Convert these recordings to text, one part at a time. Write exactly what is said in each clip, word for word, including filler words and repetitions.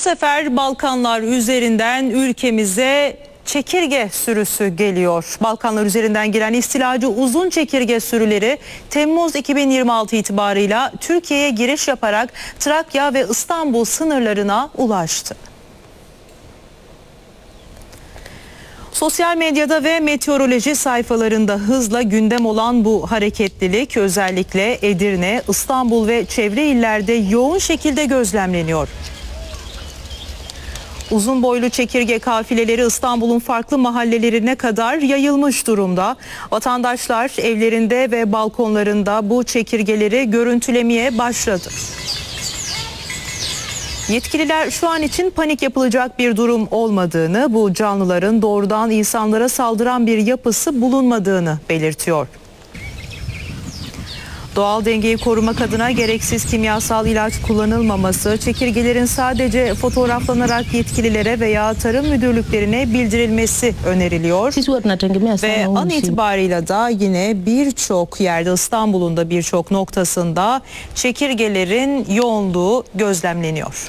sefer Balkanlar üzerinden ülkemize çekirge sürüsü geliyor. Balkanlar üzerinden giren istilacı uzun çekirge sürüleri Temmuz iki bin yirmi altı itibarıyla Türkiye'ye giriş yaparak Trakya ve İstanbul sınırlarına ulaştı. Sosyal medyada ve meteoroloji sayfalarında hızla gündem olan bu hareketlilik özellikle Edirne, İstanbul ve çevre illerde yoğun şekilde gözlemleniyor. Uzun boylu çekirge kafileleri İstanbul'un farklı mahallelerine kadar yayılmış durumda. Vatandaşlar evlerinde ve balkonlarında bu çekirgeleri görüntülemeye başladı. Yetkililer şu an için panik yapılacak bir durum olmadığını, bu canlıların doğrudan insanlara saldıran bir yapısı bulunmadığını belirtiyor. Doğal dengeyi korumak adına gereksiz kimyasal ilaç kullanılmaması, çekirgelerin sadece fotoğraflanarak yetkililere veya tarım müdürlüklerine bildirilmesi öneriliyor. Ve an itibarıyla da yine birçok yerde, İstanbul'un da birçok noktasında çekirgelerin yoğunluğu gözlemleniyor.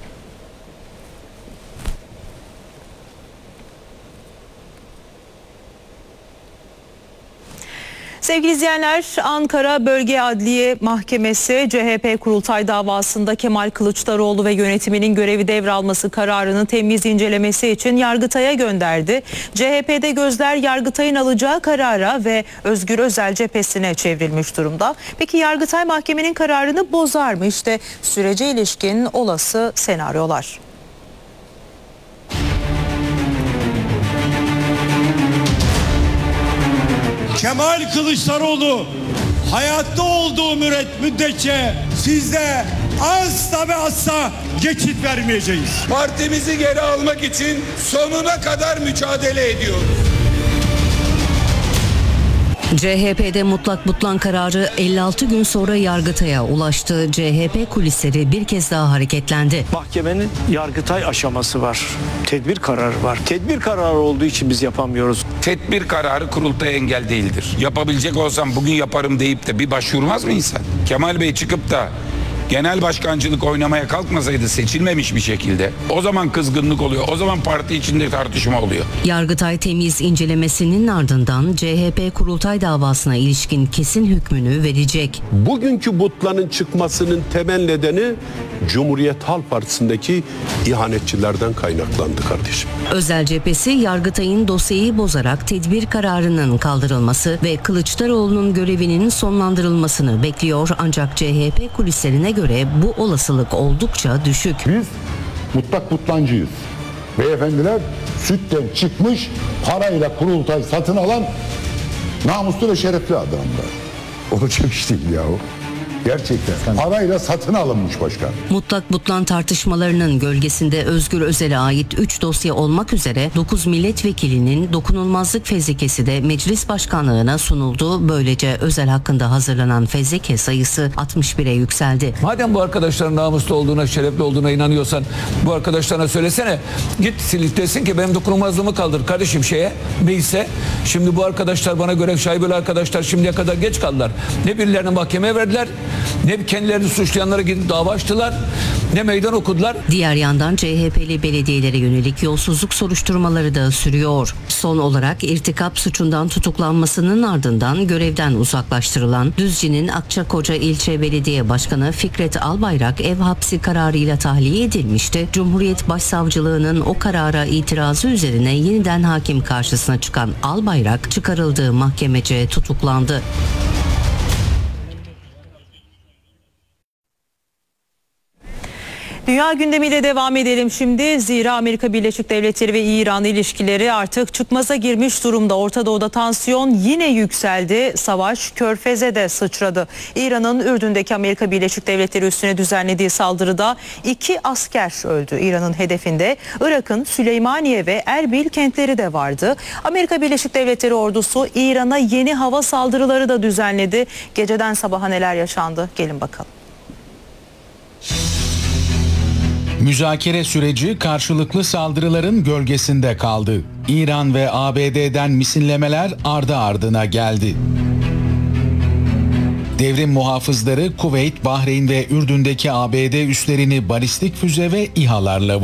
Sevgili izleyenler, Ankara Bölge Adliye Mahkemesi C H P kurultay davasında Kemal Kılıçdaroğlu ve yönetiminin görevi devralması kararını temyiz incelemesi için Yargıtay'a gönderdi. C H P'de gözler Yargıtay'ın alacağı karara ve Özgür Özel cephesine çevrilmiş durumda. Peki Yargıtay mahkemenin kararını bozar mı? İşte sürece ilişkin olası senaryolar. Kemal Kılıçdaroğlu hayatta olduğu müddetçe sizde asla ve asla geçit vermeyeceğiz. Partimizi geri almak için sonuna kadar mücadele ediyoruz. C H P'de mutlak butlan kararı elli altı gün sonra Yargıtay'a ulaştı. C H P kulisleri bir kez daha hareketlendi. Mahkemenin Yargıtay aşaması var. Tedbir kararı var. Tedbir kararı olduğu için biz yapamıyoruz. Tedbir kararı kurultaya engel değildir. Yapabilecek olsam bugün yaparım deyip de bir başvurmaz mı insan? Kemal Bey çıkıp da genel başkancılık oynamaya kalkmasaydı, seçilmemiş bir şekilde, o zaman kızgınlık oluyor. O zaman parti içinde tartışma oluyor. Yargıtay temyiz incelemesinin ardından C H P kurultay davasına ilişkin kesin hükmünü verecek. Bugünkü butlanın çıkmasının temel nedeni Cumhuriyet Halk Partisi'ndeki ihanetçilerden kaynaklandı kardeşim. Özel cephesi Yargıtay'ın dosyayı bozarak tedbir kararının kaldırılması ve Kılıçdaroğlu'nun görevinin sonlandırılmasını bekliyor. Ancak C H P kulislerine göre bu olasılık oldukça düşük. Biz mutlak butlancıyız. Beyefendiler sütten çıkmış parayla kurultay satın alan namuslu ve şerefli adamlar. Olacak iş değil yahu. Gerçekten parayla satın alınmış başkan. Mutlak butlan tartışmalarının gölgesinde Özgür Özel'e ait üç dosya olmak üzere dokuz milletvekilinin dokunulmazlık fezlekesi de meclis başkanlığına sunuldu. Böylece Özel hakkında hazırlanan fezleke sayısı altmış bire yükseldi. Madem bu arkadaşların namuslu olduğuna, şerefli olduğuna inanıyorsan bu arkadaşlarına söylesene. Git silik desin ki benim dokunulmazlığımı kaldır kardeşim şeye, meclise. Şimdi bu arkadaşlar bana göre şaibeli arkadaşlar şimdiye kadar geç kaldılar. Ne birilerini mahkemeye verdiler, ne kendilerini suçlayanlara gidip dava açtılar, ne meydan okudular. Diğer yandan C H P'li belediyelere yönelik yolsuzluk soruşturmaları da sürüyor. Son olarak irtikap suçundan tutuklanmasının ardından görevden uzaklaştırılan Düzce'nin Akçakoca İlçe Belediye Başkanı Fikret Albayrak ev hapsi kararıyla tahliye edilmişti. Cumhuriyet Başsavcılığı'nın o karara itirazı üzerine yeniden hakim karşısına çıkan Albayrak çıkarıldığı mahkemece tutuklandı. Dünya gündemiyle devam edelim şimdi. Zira Amerika Birleşik Devletleri ve İran ilişkileri artık çıkmaza girmiş durumda. Orta Doğu'da tansiyon yine yükseldi. Savaş Körfez'e de sıçradı. İran'ın Ürdün'deki Amerika Birleşik Devletleri üssüne düzenlediği saldırıda iki asker öldü. İran'ın hedefinde Irak'ın Süleymaniye ve Erbil kentleri de vardı. Amerika Birleşik Devletleri ordusu İran'a yeni hava saldırıları da düzenledi. Geceden sabaha neler yaşandı? Gelin bakalım. Müzakere süreci karşılıklı saldırıların gölgesinde kaldı. İran ve A B D'den misillemeler ardı ardına geldi. Devrim muhafızları Kuveyt, Bahreyn ve Ürdün'deki A B D üslerini balistik füze ve İHA'larla